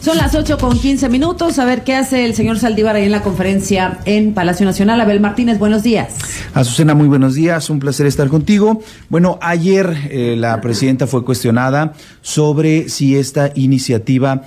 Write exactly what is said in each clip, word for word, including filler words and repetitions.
Son las ocho con quince minutos. A ver qué hace el señor Saldívar ahí en la conferencia en Palacio Nacional. Abel Martínez, buenos días. Azucena, muy buenos días. Un placer estar contigo. Bueno, ayer eh, la presidenta fue cuestionada sobre si esta iniciativa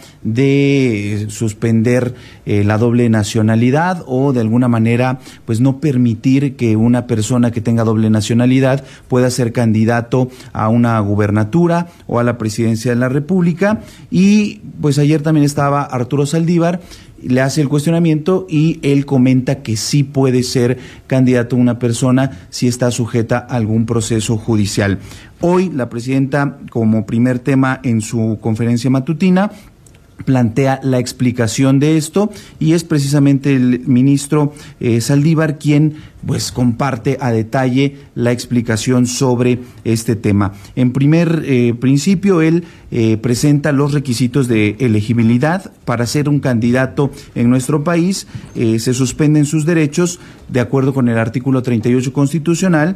de suspender eh, la doble nacionalidad o de alguna manera pues no permitir que una persona que tenga doble nacionalidad pueda ser candidato a una gubernatura o a la presidencia de la República. Y pues ayer también estaba Arturo Saldívar, le hace el cuestionamiento y él comenta que sí puede ser candidato una persona si está sujeta a algún proceso judicial. Hoy la presidenta, como primer tema en su conferencia matutina, plantea la explicación de esto y es precisamente el ministro eh, Saldívar quien pues comparte a detalle la explicación sobre este tema. En primer eh, principio, él eh, presenta los requisitos de elegibilidad para ser un candidato en nuestro país. Eh, se suspenden sus derechos de acuerdo con el artículo treinta y ocho constitucional.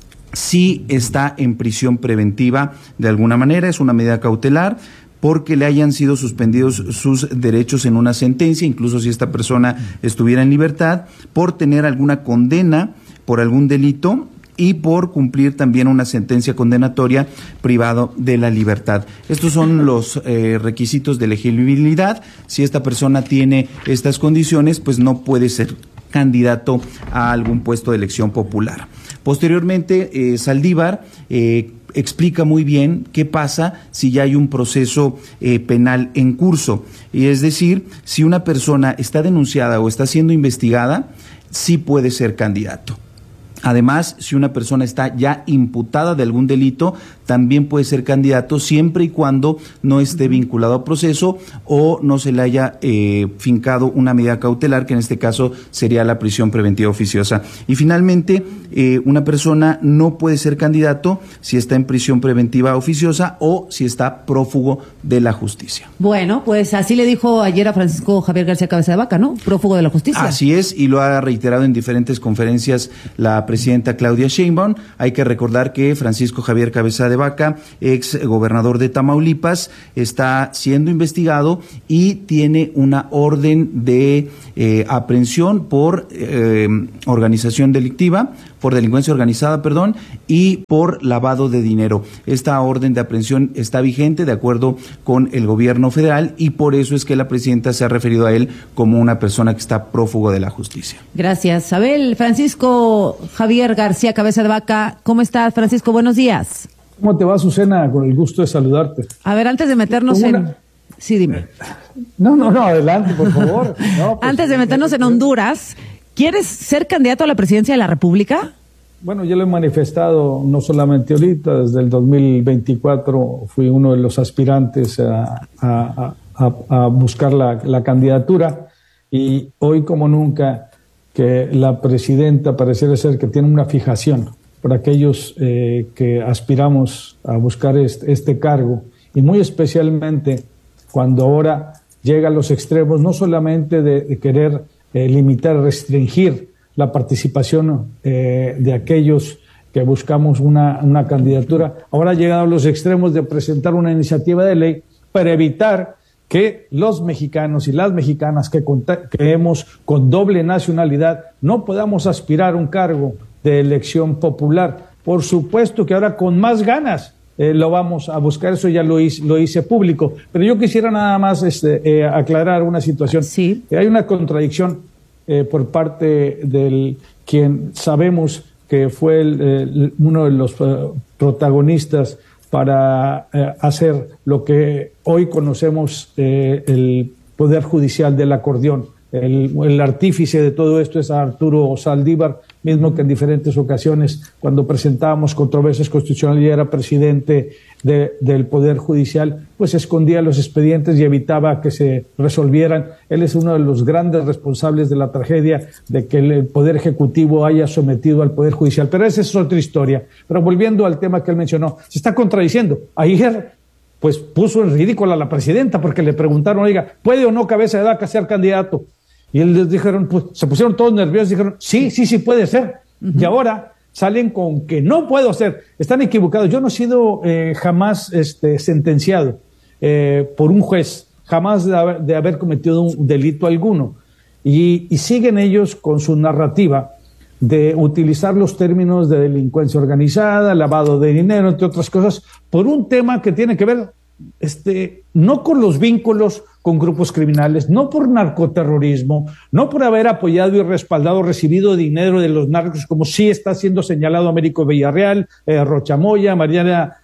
Si está en prisión preventiva de alguna manera, es una medida cautelar, porque le hayan sido suspendidos sus derechos en una sentencia, incluso si esta persona estuviera en libertad, por tener alguna condena por algún delito y por cumplir también una sentencia condenatoria privado de la libertad. Estos son los eh, requisitos de elegibilidad. Si esta persona tiene estas condiciones, pues no puede ser candidato a algún puesto de elección popular. Posteriormente, eh, Saldívar eh, explica muy bien qué pasa si ya hay un proceso eh, penal en curso. Y es decir, si una persona está denunciada o está siendo investigada, sí puede ser candidato. Además, si una persona está ya imputada de algún delito, también puede ser candidato siempre y cuando no esté vinculado a proceso o no se le haya eh, fincado una medida cautelar, que en este caso sería la prisión preventiva oficiosa. Y finalmente, eh, una persona no puede ser candidato si está en prisión preventiva oficiosa o si está prófugo de la justicia. Bueno, pues así le dijo ayer a Francisco Javier García Cabeza de Vaca, ¿no? Prófugo de la justicia. Así es, y lo ha reiterado en diferentes conferencias la presidenta Claudia Sheinbaum. Hay que recordar que Francisco Javier Cabeza de Vaca, ex gobernador de Tamaulipas, está siendo investigado y tiene una orden de eh, aprehensión por eh, organización delictiva, por delincuencia organizada, perdón, y por lavado de dinero. Esta orden de aprehensión está vigente de acuerdo con el gobierno federal y por eso es que la presidenta se ha referido a él como una persona que está prófugo de la justicia. Gracias, Abel. Francisco Javier García Cabeza de Vaca, ¿cómo estás, Francisco? Buenos días. ¿Cómo te va, Azucena? Con el gusto de saludarte. A ver, antes de meternos una... en... Sí, dime. No, no, no, adelante, por favor. No, pues, antes de meternos en Honduras, ¿quieres ser candidato a la presidencia de la República? Bueno, yo lo he manifestado no solamente ahorita, desde el dos mil veinticuatro fui uno de los aspirantes a, a, a, a buscar la, la candidatura y hoy como nunca que la presidenta pareciera ser que tiene una fijación por aquellos eh, que aspiramos a buscar este, este cargo y muy especialmente cuando ahora llega a los extremos no solamente de, de querer eh, limitar, restringir la participación eh, de aquellos que buscamos una, una candidatura, ahora ha llegado a los extremos de presentar una iniciativa de ley para evitar que los mexicanos y las mexicanas que creemos con doble nacionalidad no podamos aspirar a un cargo de elección popular. Por supuesto que ahora con más ganas eh, lo vamos a buscar, eso ya lo hice, lo hice público, pero yo quisiera nada más este, eh, aclarar una situación. Sí. Eh, hay una contradicción eh, por parte del quien sabemos que fue el, el, uno de los uh, protagonistas para eh, hacer lo que hoy conocemos eh, el Poder Judicial del acordeón. El, el artífice de todo esto es Arturo Saldívar, mismo que en diferentes ocasiones, cuando presentábamos controversias constitucionales y era presidente de, del Poder Judicial, pues escondía los expedientes y evitaba que se resolvieran. Él es uno de los grandes responsables de la tragedia de que el Poder Ejecutivo haya sometido al Poder Judicial. Pero esa es otra historia. Pero volviendo al tema que él mencionó, se está contradiciendo. Ayer, pues puso en ridículo a la presidenta porque le preguntaron, oiga, ¿puede o no Cabeza de Vaca ser candidato? Y él les dijeron, pues se pusieron todos nerviosos, dijeron, sí, sí, sí puede ser. Uh-huh. Y ahora salen con que no puedo ser. Están equivocados. Yo no he sido eh, jamás este, sentenciado eh, por un juez jamás de haber, de haber cometido un delito alguno. Y, y siguen ellos con su narrativa de utilizar los términos de delincuencia organizada, lavado de dinero, entre otras cosas, por un tema que tiene que ver este, no con los vínculos con grupos criminales, no por narcoterrorismo, no por haber apoyado y respaldado, recibido dinero de los narcos, como sí está siendo señalado Américo Villarreal, eh, Rocha Moya, Mariana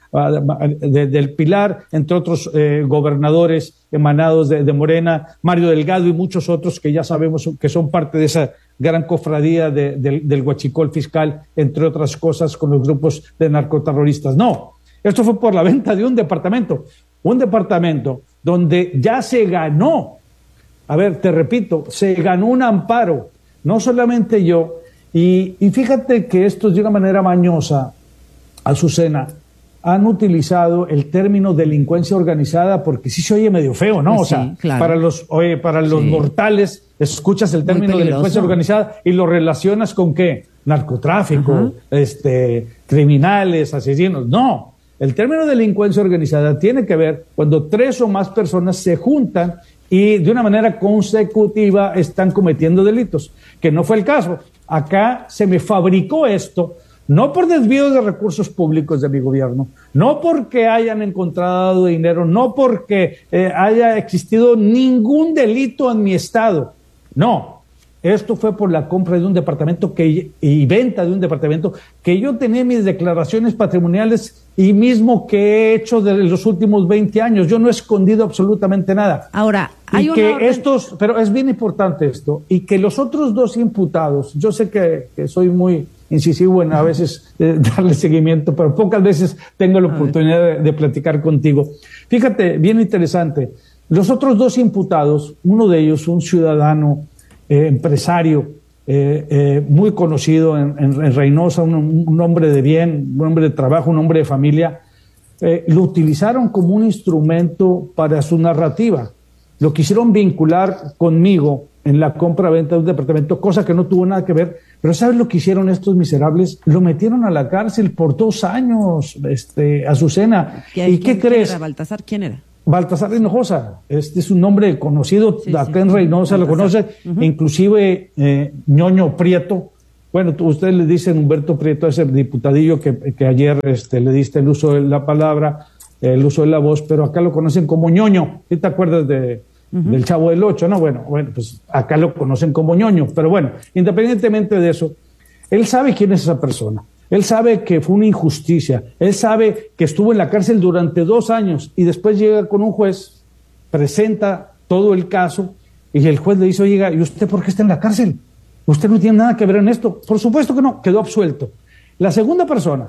de, del Pilar, entre otros eh, gobernadores emanados de, de Morena, Mario Delgado y muchos otros que ya sabemos que son parte de esa gran cofradía de, de, del huachicol fiscal, entre otras cosas, con los grupos de narcoterroristas. No, esto fue por la venta de un departamento, un departamento donde ya se ganó, a ver, te repito, se ganó un amparo, no solamente yo, y, y fíjate que estos de una manera mañosa, Azucena, han utilizado el término delincuencia organizada porque sí se oye medio feo, ¿no? Pues o sea, sí, claro. para los, oye, para los Sí. mortales, escuchas el término delincuencia organizada y lo relacionas con ¿qué? Narcotráfico, Ajá. este, criminales, asesinos. No, el término delincuencia organizada tiene que ver cuando tres o más personas se juntan y de una manera consecutiva están cometiendo delitos, que no fue el caso. Acá se me fabricó esto, no por desvío de recursos públicos de mi gobierno, no porque hayan encontrado dinero, no porque eh, haya existido ningún delito en mi estado. No, esto fue por la compra de un departamento que, y venta de un departamento que yo tenía mis declaraciones patrimoniales y mismo que he hecho de los últimos veinte años. Yo no he escondido absolutamente nada. Ahora, hay y una que orden- estos, pero es bien importante esto, y que los otros dos imputados, yo sé que, que soy muy incisivo en a veces eh, darle seguimiento, pero pocas veces tengo la oportunidad de, de platicar contigo. Fíjate, bien interesante, los otros dos imputados, uno de ellos, un ciudadano, eh, empresario, eh, eh, muy conocido en, en, en Reynosa, un, un hombre de bien, un hombre de trabajo, un hombre de familia, eh, lo utilizaron como un instrumento para su narrativa. Lo quisieron vincular conmigo en la compra-venta de un departamento, cosa que no tuvo nada que ver. Pero ¿sabes lo que hicieron estos miserables? Lo metieron a la cárcel por dos años, este, Azucena. ¿Qué- ¿Y quién- qué quién crees? era Baltasar? ¿Quién era? Baltasar Hinojosa, este es un nombre conocido, Sí, acá sí. en Reynosa lo Baltasar. conoce, inclusive eh, Ñoño Prieto. Bueno, tú- ustedes le dicen Humberto Prieto, ese diputadillo que, que ayer este, le diste el uso de la palabra, el uso de la voz, pero acá lo conocen como Ñoño. ¿Sí te acuerdas de, del Chavo del Ocho? No, bueno, bueno, pues acá lo conocen como Ñoño. Pero bueno, independientemente de eso, él sabe quién es esa persona. Él sabe que fue una injusticia. Él sabe que estuvo en la cárcel durante dos años y después llega con un juez, presenta todo el caso y el juez le dice, oiga, ¿y usted por qué está en la cárcel? Usted no tiene nada que ver en esto. Por supuesto que no, quedó absuelto. La segunda persona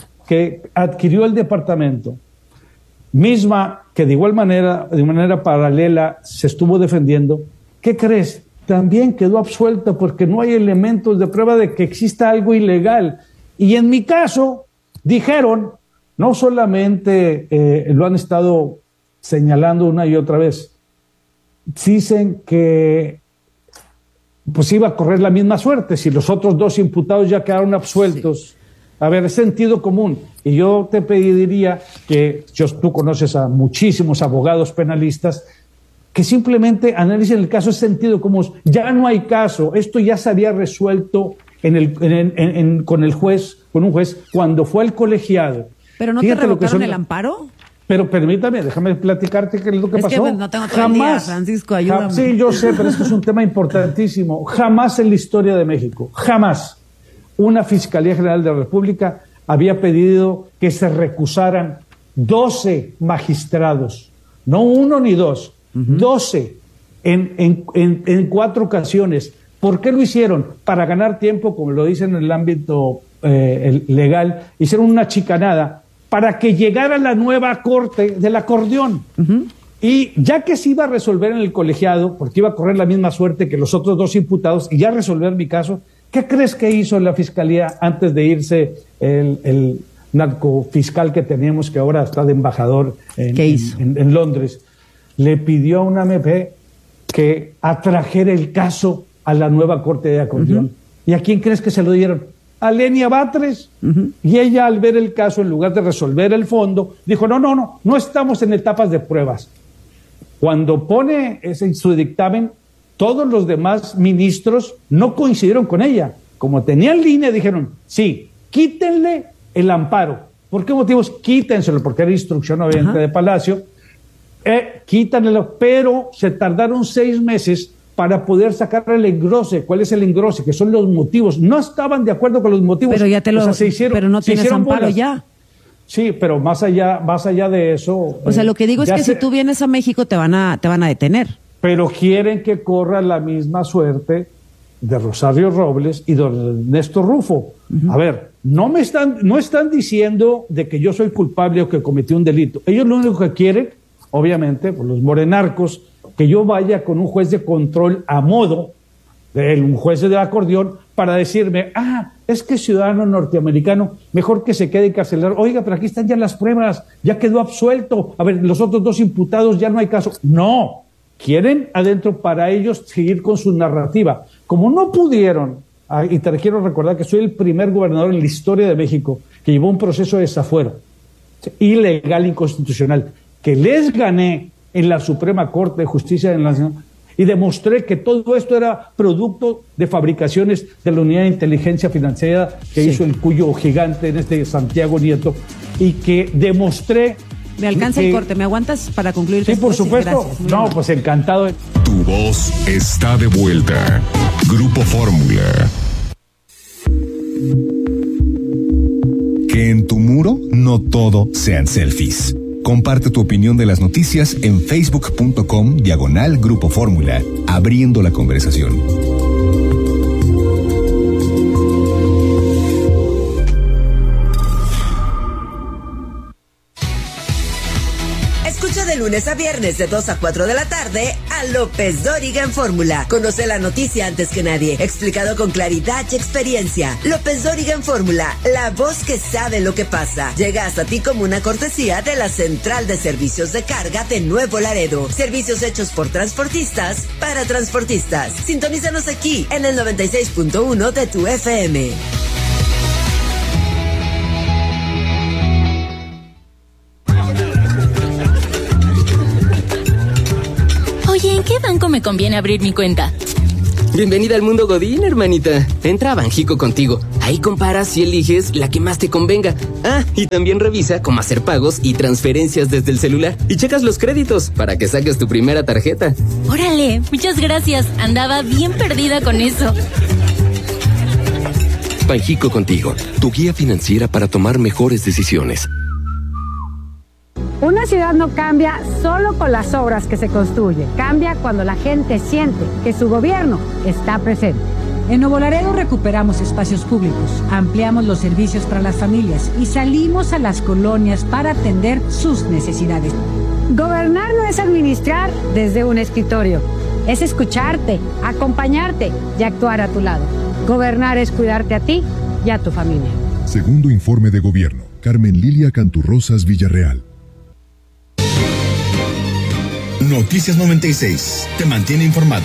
que adquirió el departamento, misma que de igual manera, de manera paralela, se estuvo defendiendo, ¿qué crees? También quedó absuelta porque no hay elementos de prueba de que exista algo ilegal. Y en mi caso, dijeron, no solamente eh, lo han estado señalando una y otra vez, dicen que pues iba a correr la misma suerte si los otros dos imputados ya quedaron absueltos. Sí. A ver, es sentido común. Y yo te pediría que, yo, tú conoces a muchísimos abogados penalistas, que simplemente analicen el caso, es sentido común. Ya no hay caso, esto ya se había resuelto en el, en, en, en, con el juez, con un juez, cuando fue al colegiado. ¿Pero no Fíjate te lo que revocaron son- el amparo? Pero permítame, déjame platicarte qué es lo que Es que, pasó. pues, no tengo todo el día, Francisco, ayúdame. Ja- Sí, yo sé, pero esto es un tema importantísimo. Jamás en la historia de México, jamás, una Fiscalía General de la República había pedido que se recusaran doce magistrados, no uno ni dos, doce en, en, en, en cuatro ocasiones. ¿Por qué lo hicieron? Para ganar tiempo, como lo dicen en el ámbito eh, el legal, hicieron una chicanada para que llegara la nueva corte del acordeón. Uh-huh. Y ya que se iba a resolver en el colegiado, porque iba a correr la misma suerte que los otros dos imputados, y ya resolver mi caso, ¿qué crees que hizo la Fiscalía antes de irse el, el narcofiscal que teníamos, que ahora está de embajador en, ¿Qué hizo? en, en Londres? Le pidió a una M P que atrajera el caso a la nueva corte de acordeón. Uh-huh. ¿Y a quién crees que se lo dieron? A Lenia Batres. Uh-huh. Y ella, al ver el caso, en lugar de resolver el fondo, dijo, no, no, no, no estamos en etapas de pruebas. Cuando pone ese, su dictamen, todos los demás ministros no coincidieron con ella. Como tenían línea, dijeron, sí, quítenle el amparo. ¿Por qué motivos? Quítenselo, porque era instrucción obviamente Ajá. de Palacio. Eh, quítanlo, pero se tardaron seis meses para poder sacar el engrose. ¿Cuál es el engrose? Que son los motivos. No estaban de acuerdo con los motivos. Pero ya te lo, o sea, se hicieron, pero no tienes amparo bolas. ya. Sí, pero más allá, más allá de eso. O sea, lo que digo es que se... si tú vienes a México te van a, te van a detener. Pero quieren que corra la misma suerte de Rosario Robles y de Ernesto Rufo. Uh-huh. A ver, no me están, no están diciendo de que yo soy culpable o que cometí un delito. Ellos lo único que quieren, obviamente, por los morenarcos, que yo vaya con un juez de control a modo de un juez de acordeón para decirme, ah, es que ciudadano norteamericano, mejor que se quede encarcelado. Oiga, pero aquí están ya las pruebas, ya quedó absuelto. A ver, los otros dos imputados ya no hay caso. No, quieren adentro para ellos seguir con su narrativa. Como no pudieron, ah, y te quiero recordar que soy el primer gobernador en la historia de México que llevó un proceso de desafuero ilegal, inconstitucional, que les gané en la Suprema Corte de Justicia de la Nación, y demostré que todo esto era producto de fabricaciones de la Unidad de Inteligencia Financiera que sí. hizo el Cuyo Gigante en este Santiago Nieto, y que demostré... Me alcanza que... el corte, ¿me aguantas para concluir? Sí, por supuesto. Sí, no, pues encantado. Tu voz está de vuelta. Grupo Fórmula. Que en tu muro no todo sean selfies. Comparte tu opinión de las noticias en facebook.com diagonal Grupo Fórmula, abriendo la conversación. Escucha de lunes a viernes de dos a cuatro de la tarde a López Dóriga en Fórmula. Conoce la noticia antes que nadie, explicado con claridad y experiencia. López Dóriga en Fórmula, la voz que sabe lo que pasa. Llega hasta ti como una cortesía de la Central de Servicios de Carga de Nuevo Laredo. Servicios hechos por transportistas para transportistas. Sintonízanos aquí en el noventa y seis punto uno de tu F M. Oye, ¿en qué banco me conviene abrir mi cuenta? Bienvenida al mundo Godín, hermanita. Entra a Banjico Contigo. Ahí comparas y eliges la que más te convenga. Ah, y también revisa cómo hacer pagos y transferencias desde el celular. Y checas los créditos para que saques tu primera tarjeta. Órale, muchas gracias. Andaba bien perdida con eso. Banjico Contigo, tu guía financiera para tomar mejores decisiones. Una ciudad no cambia solo con las obras que se construyen, cambia cuando la gente siente que su gobierno está presente. En Nuevo Laredo recuperamos espacios públicos, ampliamos los servicios para las familias y salimos a las colonias para atender sus necesidades. Gobernar no es administrar desde un escritorio, es escucharte, acompañarte y actuar a tu lado. Gobernar es cuidarte a ti y a tu familia. Segundo informe de gobierno, Carmen Lilia Canturrosas Villarreal. Noticias noventa y seis, te mantiene informado.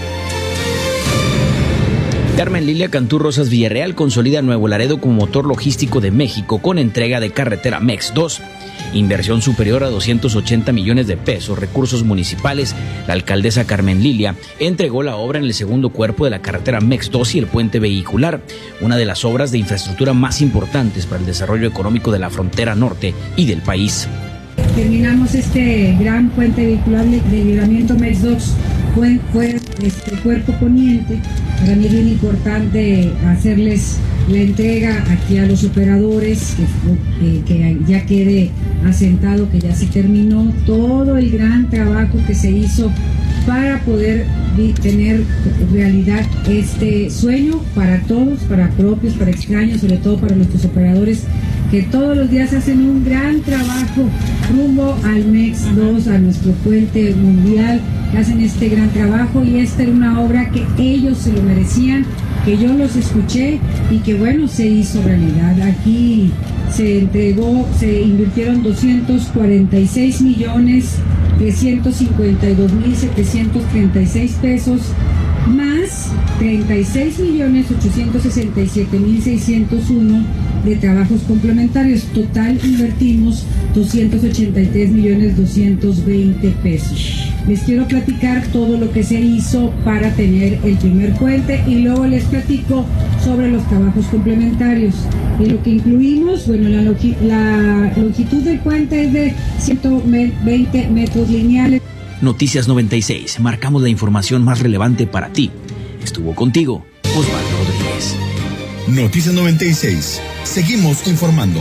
Carmen Lilia Canturrosas Villarreal consolida Nuevo Laredo como motor logístico de México con entrega de carretera MEX dos. Inversión superior a doscientos ochenta millones de pesos, recursos municipales. La alcaldesa Carmen Lilia entregó la obra en el segundo cuerpo de la carretera MEX dos y el puente vehicular, una de las obras de infraestructura más importantes para el desarrollo económico de la frontera norte y del país. Terminamos este gran puente vehicular de libramiento MEX dos, fue, fue este cuerpo poniente. Para mí es bien importante hacerles la entrega aquí a los operadores, que, que ya quede asentado, que ya se terminó todo el gran trabajo que se hizo para poder tener realidad este sueño para todos, para propios, para extraños, sobre todo para nuestros operadores, que todos los días hacen un gran trabajo rumbo al MEX dos, a nuestro puente mundial, que hacen este gran trabajo, y esta era una obra que ellos se lo merecían, que yo los escuché y que bueno, se hizo realidad. Aquí se entregó, se invirtieron doscientos cuarenta y seis millones trescientos cincuenta y dos mil setecientos treinta y seis pesos, más treinta y seis millones ochocientos sesenta y siete mil seiscientos uno de trabajos complementarios. Total invertimos doscientos ochenta y tres millones doscientos veinte pesos. Les quiero platicar todo lo que se hizo para tener el primer puente y luego les platico sobre los trabajos complementarios. Y lo que incluimos, bueno, la, longi- la longitud del puente es de ciento veinte metros lineales. Noticias noventa y seis. Marcamos la información más relevante para ti. Estuvo contigo Osvaldo Rodríguez. Noticias noventa y seis. Seguimos informando.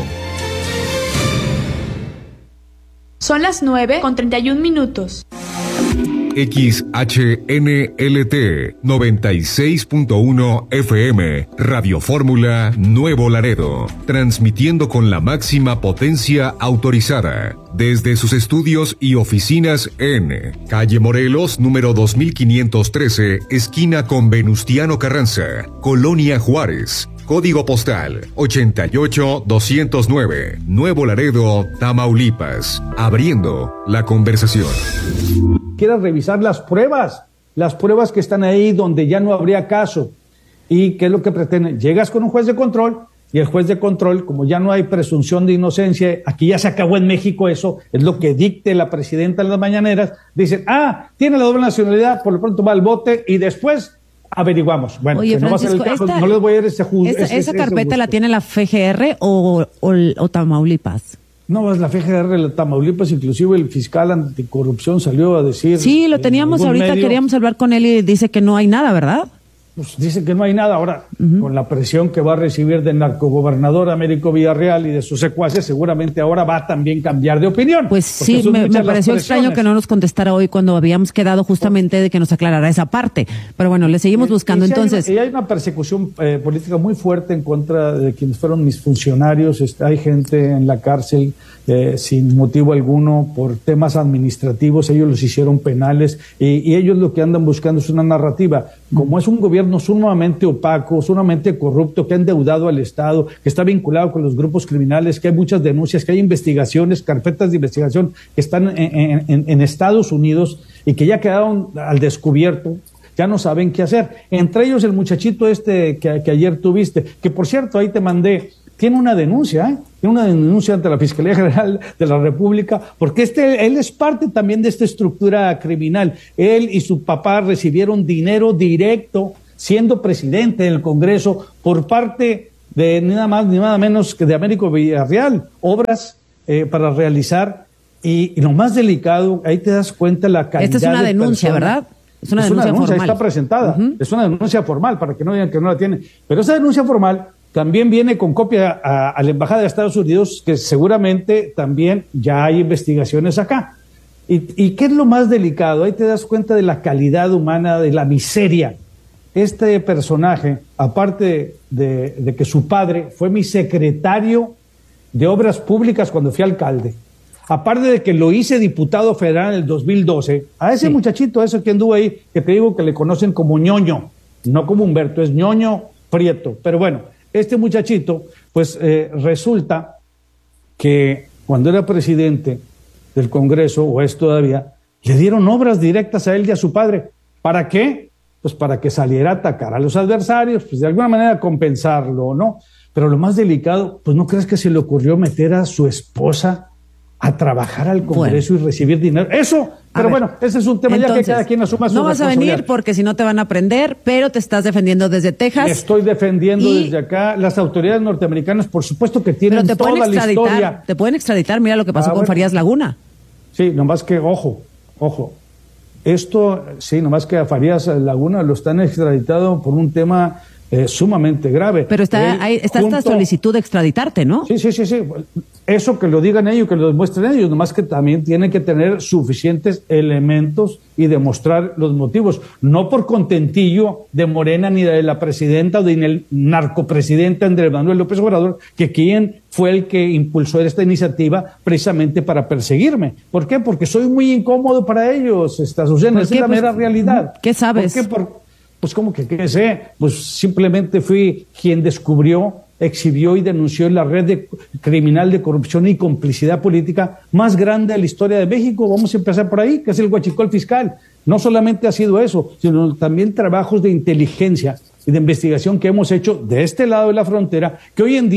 Son las nueve con treinta y un minutos. X H N L T noventa y seis punto uno F M, Radio Fórmula Nuevo Laredo, transmitiendo con la máxima potencia autorizada, desde sus estudios y oficinas en Calle Morelos, número dos mil quinientos trece, esquina con Venustiano Carranza, Colonia Juárez. Código postal ochenta y ocho doscientos nueve, Nuevo Laredo, Tamaulipas. Abriendo la conversación. Quieras revisar las pruebas, las pruebas que están ahí donde ya no habría caso. ¿Y qué es lo que pretenden? Llegas con un juez de control y el juez de control, como ya no hay presunción de inocencia, aquí ya se acabó en México eso, es lo que dicte la presidenta en las mañaneras, dicen, ah, tiene la doble nacionalidad, por lo pronto va al bote y después averiguamos. Bueno, Oye, que no va a ser el Francisco, caso, esta- no les voy a dar ese juicio. ¿Esa, esa carpeta la tiene la F G R o, o, o Tamaulipas? No, es la F G R de Tamaulipas, inclusive el fiscal anticorrupción salió a decir... Sí, lo teníamos en algún ahorita, medio, queríamos hablar con él y dice que no hay nada, ¿verdad? Pues dice que no hay nada. Ahora, uh-huh. con la presión que va a recibir del narcogobernador Américo Villarreal y de sus secuaces, seguramente ahora va a también cambiar de opinión. Pues sí, me, me pareció extraño que no nos contestara hoy cuando habíamos quedado justamente de que nos aclarara esa parte. Pero bueno, le seguimos buscando y, y entonces. Hay una, y hay una persecución eh, política muy fuerte en contra de quienes fueron mis funcionarios. Está, hay gente en la cárcel eh, sin motivo alguno por temas administrativos. Ellos los hicieron penales y, y ellos lo que andan buscando es una narrativa. Como es un gobierno sumamente opaco, sumamente corrupto, que ha endeudado al Estado, que está vinculado con los grupos criminales, que hay muchas denuncias, que hay investigaciones, carpetas de investigación que están en, en, en, en Estados Unidos y que ya quedaron al descubierto, ya no saben qué hacer. Entre ellos el muchachito este que, que ayer tuviste, que por cierto ahí te mandé, tiene una denuncia, ¿eh? Tiene una denuncia ante la Fiscalía General de la República, porque este, él es parte también de esta estructura criminal. Él y su papá recibieron dinero directo, siendo presidente del Congreso, por parte de nada más ni nada menos que de Américo Villarreal, obras eh, para realizar, y, y lo más delicado, ahí te das cuenta la calidad. Esta es una de denuncia, persona. ¿verdad? Es una es denuncia, una denuncia formal. Está presentada, Uh-huh. es una denuncia formal, para que no digan que no la tienen. Pero esa denuncia formal también viene con copia a, a la Embajada de Estados Unidos, que seguramente también ya hay investigaciones acá. ¿Y, ¿Y qué es lo más delicado? Ahí te das cuenta de la calidad humana, de la miseria. Este personaje, aparte de, de que su padre fue mi secretario de Obras Públicas cuando fui alcalde, aparte de que lo hice diputado federal en el dos mil doce, a ese sí. muchachito, a ese que anduvo ahí, que te digo que le conocen como Ñoño, no como Humberto, es Ñoño Prieto. Pero bueno, este muchachito, pues eh, resulta que cuando era presidente del Congreso, o es todavía, le dieron obras directas a él y a su padre. ¿Para qué? Pues para que saliera a atacar a los adversarios, pues de alguna manera compensarlo, ¿no? Pero lo más delicado, pues no crees que se le ocurrió meter a su esposa a trabajar al Congreso bueno. y recibir dinero. Eso, pero ver, bueno, ese es un tema entonces, ya que cada quien asuma su no vas a venir porque si no te van a prender, pero te estás defendiendo desde Texas. Me estoy defendiendo y... desde acá. Las autoridades norteamericanas, por supuesto que tienen pero te toda pueden la historia. Te pueden extraditar, mira lo que pasó ah, con bueno. Farías Laguna. Sí, nomás que, ojo, ojo. Esto, sí, nomás que a Farías Laguna lo están extraditado por un tema eh, sumamente grave. Pero está, Él, hay, está junto... esta solicitud de extraditarte, ¿no? Sí, sí, sí, sí. Eso que lo digan ellos, que lo demuestren ellos, nomás que también tienen que tener suficientes elementos y demostrar los motivos. No por contentillo de Morena, ni de la presidenta o del narcopresidente Andrés Manuel López Obrador, que quien fue el que impulsó esta iniciativa precisamente para perseguirme. ¿Por qué? Porque soy muy incómodo para ellos, esta Susana, esa es la pues, mera realidad. ¿Qué sabes? ¿Por qué? Por, pues como que, ¿qué sé? Pues simplemente fui quien descubrió, exhibió y denunció la red de, criminal de corrupción y complicidad política más grande de la historia de México. Vamos a empezar por ahí, que es el huachicol fiscal. No solamente ha sido eso, sino también trabajos de inteligencia y de investigación que hemos hecho de este lado de la frontera, que hoy en día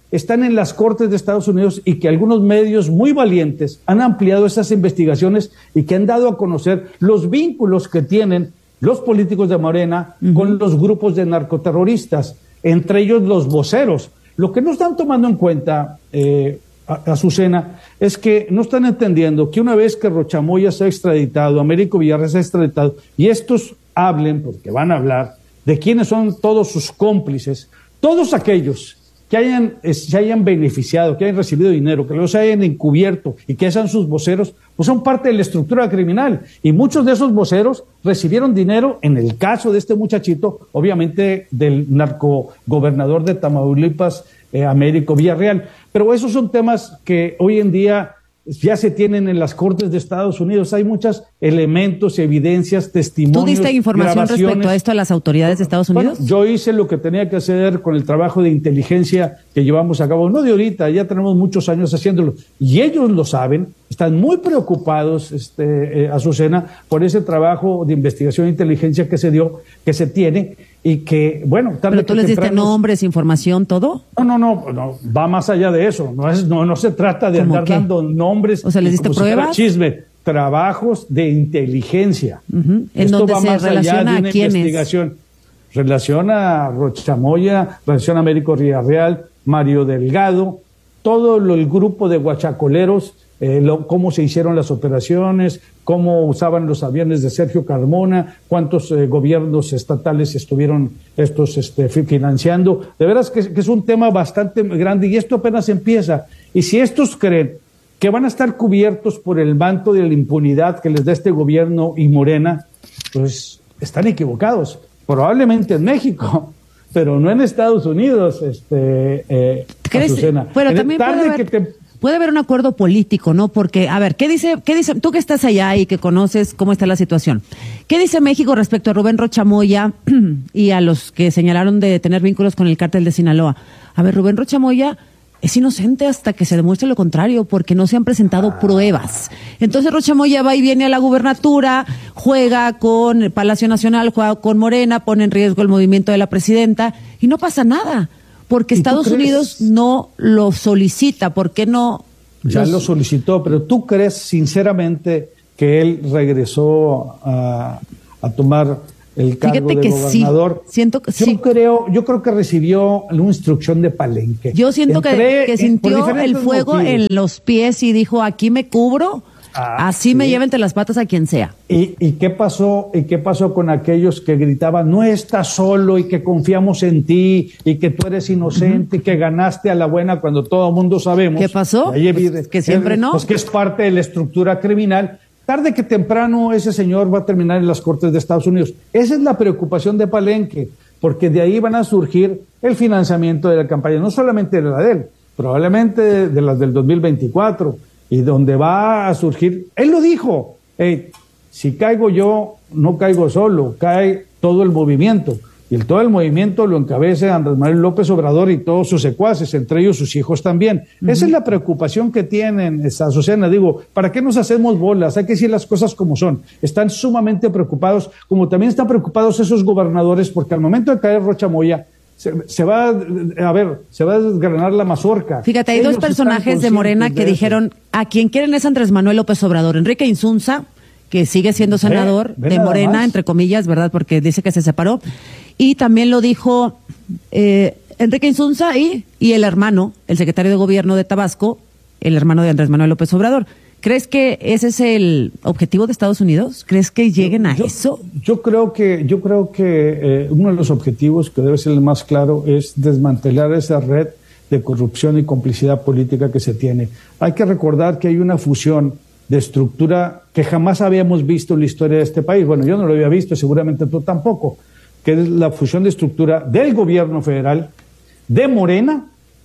están en las Cortes de Estados Unidos y que algunos medios muy valientes han ampliado esas investigaciones y que han dado a conocer los vínculos que tienen los políticos de Morena uh-huh. con los grupos de narcoterroristas, entre ellos los voceros. Lo que no están tomando en cuenta, eh, Azucena, es que no están entendiendo que una vez que Rochamoya se ha extraditado, Américo Villarreal se ha extraditado, y estos hablen, porque van a hablar, de quiénes son todos sus cómplices, todos aquellos que hayan, se hayan beneficiado, que hayan recibido dinero, que los hayan encubierto y que sean sus voceros, pues son parte de la estructura criminal. Y muchos de esos voceros recibieron dinero, en el caso de este muchachito, obviamente del narcogobernador de Tamaulipas, eh, Américo Villarreal. Pero esos son temas que hoy en día ya se tienen en las Cortes de Estados Unidos. Hay muchos elementos, evidencias, testimonios. ¿Tú diste información respecto a esto a las autoridades de Estados Unidos? Bueno, yo hice lo que tenía que hacer con el trabajo de inteligencia que llevamos a cabo, no de ahorita, ya tenemos muchos años haciéndolo, y ellos lo saben, están muy preocupados, este, eh, Azucena, por ese trabajo de investigación e inteligencia que se dio, que se tiene, y que, bueno, tarde ¿Pero tú que les diste temprano, nombres, información, todo? No, no, no, no, va más allá de eso, no, es, no, no se trata de andar qué? dando nombres. O sea, ¿les diste como si fuera pruebas? Chisme, trabajos de inteligencia. Uh-huh. ¿En Esto dónde va se más allá relaciona de a una quiénes? investigación. Relaciona a Rochamoya, relaciona a Américo Villarreal, Mario Delgado, todo lo, el grupo de guachacoleros, eh, lo, cómo se hicieron las operaciones, cómo usaban los aviones de Sergio Carmona, cuántos eh, gobiernos estatales estuvieron estos este, financiando. De veras que, que es un tema bastante grande y esto apenas empieza. Y si estos creen que van a estar cubiertos por el manto de la impunidad que les da este gobierno y Morena, pues están equivocados. Probablemente en México, pero no en Estados Unidos, este, eh, Azucena. Pero también puede haber, que te... puede haber un acuerdo político, ¿no? Porque, a ver, ¿qué dice, qué dice, tú que estás allá y que conoces cómo está la situación? ¿Qué dice México respecto a Rubén Rochamoya y a los que señalaron de tener vínculos con el cártel de Sinaloa? A ver, Rubén Rochamoya es inocente hasta que se demuestre lo contrario, porque no se han presentado ah. pruebas. Entonces Rochamoya va y viene a la gubernatura, juega con el Palacio Nacional, juega con Morena, pone en riesgo el movimiento de la presidenta y no pasa nada, porque Estados Unidos no lo solicita. ¿Por qué no? Ya los... lo solicitó, pero ¿tú crees sinceramente que él regresó a, a tomar el cargo Fíjate de que gobernador? Sí, siento que yo sí. Creo, yo creo que recibió una instrucción de Palenque. Yo siento que, que sintió el fuego motivos. en los pies y dijo, aquí me cubro, ah, así sí. me lleva entre las patas a quien sea. ¿Y, y qué pasó? ¿Y qué pasó con aquellos que gritaban, no estás solo y que confiamos en ti y que tú eres inocente uh-huh. y que ganaste a la buena cuando todo el mundo sabemos? ¿Qué pasó? Ahí, pues, que siempre eh, no. Pues que es parte de la estructura criminal. Tarde que temprano ese señor va a terminar en las Cortes de Estados Unidos. Esa es la preocupación de Palenque, porque de ahí van a surgir el financiamiento de la campaña, no solamente de la de él, probablemente de, de las del dos mil veinticuatro, y donde va a surgir, él lo dijo, hey, si caigo yo, no caigo solo, cae todo el movimiento. Y el, todo el movimiento lo encabeza Andrés Manuel López Obrador y todos sus secuaces, entre ellos sus hijos también. Uh-huh. Esa es la preocupación que tienen, esta Azucena. Digo, ¿para qué nos hacemos bolas? Hay que decir las cosas como son. Están sumamente preocupados, como también están preocupados esos gobernadores, porque al momento de caer Rochamoya, se, se va, a ver, se va a desgranar la mazorca. Fíjate, hay ellos dos personajes de Morena que de dijeron, a quien quieren es Andrés Manuel López Obrador. Enrique Insunza, que sigue siendo senador ve, ve de Morena, más. entre comillas, ¿verdad? Porque dice que se separó. Y también lo dijo eh, Enrique Insunza y, y el hermano, el secretario de Gobierno de Tabasco, el hermano de Andrés Manuel López Obrador. ¿Crees que ese es el objetivo de Estados Unidos? ¿Crees que lleguen a yo, eso? Yo creo que, yo creo que eh, uno de los objetivos que debe ser el más claro es desmantelar esa red de corrupción y complicidad política que se tiene. Hay que recordar que hay una fusión de estructura que jamás habíamos visto en la historia de este país. Bueno, yo no lo había visto, seguramente tú tampoco, que es la fusión de estructura del gobierno federal, de Morena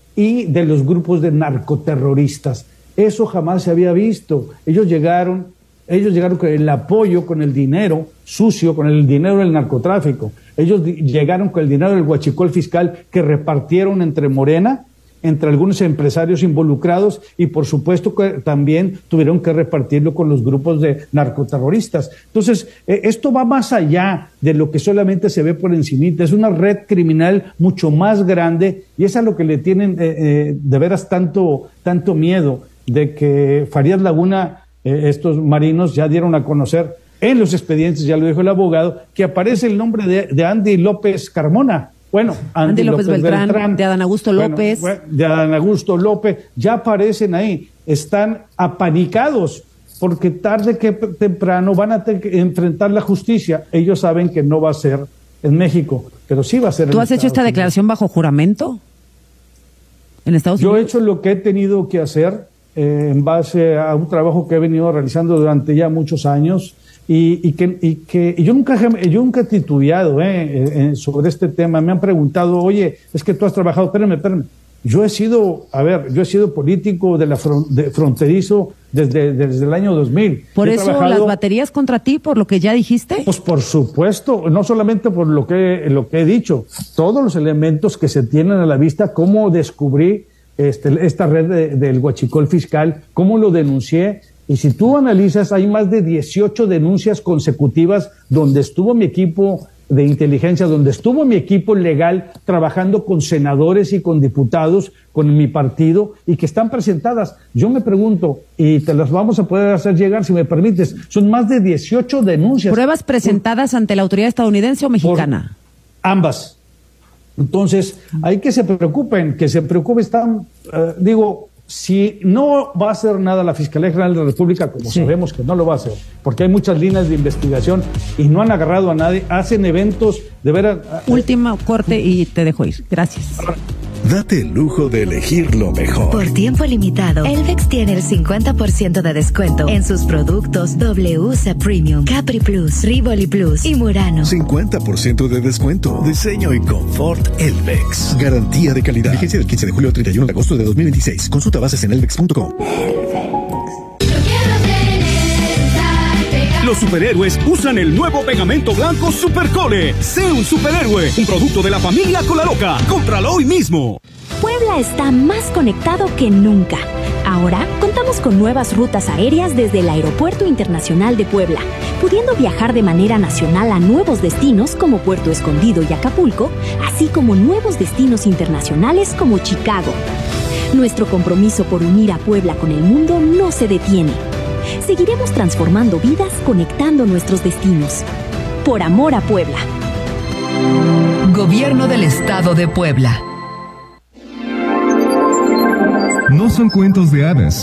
y de los grupos de narcoterroristas. Eso jamás se había visto. Ellos llegaron, ellos llegaron con el apoyo, con el dinero sucio, con el dinero del narcotráfico. Ellos di- llegaron con el dinero del huachicol fiscal que repartieron entre Morena entre algunos empresarios involucrados y por supuesto que también tuvieron que repartirlo con los grupos de narcoterroristas. Entonces, eh, esto va más allá de lo que solamente se ve por encimita, es una red criminal mucho más grande y es a lo que le tienen eh, eh, de veras tanto, tanto miedo, de que Farías Laguna, eh, estos marinos ya dieron a conocer en los expedientes, ya lo dijo el abogado, que aparece el nombre de, de Andy López Carmona. Bueno, Andy, Andy López, López Beltrán, Beltrán, de Adán Augusto López. Bueno, de Adán Augusto López, ya aparecen ahí, están apanicados, porque tarde que temprano van a tener que enfrentar la justicia. Ellos saben que no va a ser en México, pero sí va a ser en ¿Tú has Estados hecho esta Unidos. declaración bajo juramento en Estados Yo Unidos? he hecho lo que he tenido que hacer eh, en base a un trabajo que he venido realizando durante ya muchos años. Y, y que, y que y yo nunca yo nunca he titubeado eh, eh, sobre este tema. Me han preguntado, oye, es que tú has trabajado, espérame, espérame. Yo he sido, a ver, yo he sido político de la fron, de fronterizo desde, desde el año dos mil. ¿Por he eso trabajado, las baterías contra ti, por lo que ya dijiste? Pues por supuesto, no solamente por lo que, lo que he dicho, todos los elementos que se tienen a la vista, cómo descubrí este, esta red de, del huachicol fiscal, cómo lo denuncié. Y si tú analizas, hay más de dieciocho denuncias consecutivas donde estuvo mi equipo de inteligencia, donde estuvo mi equipo legal trabajando con senadores y con diputados, con mi partido, y que están presentadas. Yo me pregunto, y te las vamos a poder hacer llegar, si me permites, son más de dieciocho denuncias. ¿Pruebas presentadas por, ante la autoridad estadounidense o mexicana? Ambas. Entonces, hay que se preocupen, que se preocupen, están, uh, digo... Si no va a hacer nada la Fiscalía General de la República, como sí. sabemos que no lo va a hacer, porque hay muchas líneas de investigación y no han agarrado a nadie, hacen eventos de veras... Último corte y te dejo ir. Gracias. Date el lujo de elegir lo mejor. Por tiempo limitado, Elvex tiene el cincuenta por ciento de descuento en sus productos W C Premium, Capri Plus, Rivoli Plus y Murano. cincuenta por ciento de descuento. Diseño y confort Elvex. Garantía de calidad. Vigencia del quince de julio al treinta y uno de agosto de dos mil veintiséis. Consulta bases en elvex punto com. Los superhéroes usan el nuevo pegamento blanco Supercole. Sé un superhéroe, un producto de la familia Colaloca. Cómpralo hoy mismo. Puebla está más conectado que nunca. Ahora contamos con nuevas rutas aéreas desde el Aeropuerto Internacional de Puebla, pudiendo viajar de manera nacional a nuevos destinos como Puerto Escondido y Acapulco, así como nuevos destinos internacionales como Chicago. Nuestro compromiso por unir a Puebla con el mundo no se detiene. Seguiremos transformando vidas, conectando nuestros destinos. Por amor a Puebla. Gobierno del Estado de Puebla. No son cuentos de hadas.